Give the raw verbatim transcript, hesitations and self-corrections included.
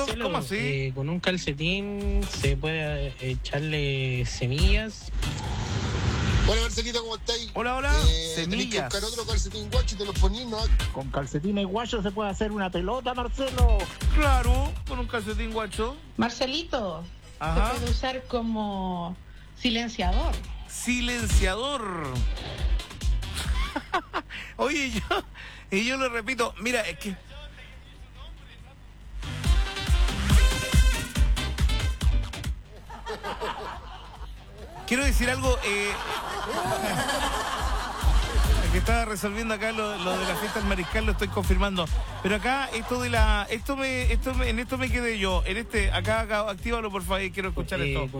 Marcelo, ¿Cómo así? Eh, con un calcetín se puede echarle semillas. Hola Marcelito, ¿cómo estáis? Hola, hola. Eh, Tenés que Semillas. buscar otro calcetín guacho y te lo ponís, ¿no? Con calcetines guayos se puede hacer una pelota, Marcelo. Claro, con un calcetín guacho. Marcelito, Ajá. se puede usar como silenciador. Silenciador. Oye, yo, y yo lo repito, mira, es que... Quiero decir algo, eh... que estaba resolviendo acá lo, lo de la fiesta del Mariscal, lo estoy confirmando. Pero acá, esto de la... Esto me, esto me, en esto me quedé yo. En este, acá, acá actívalo por favor, quiero escuchar Eh, esto.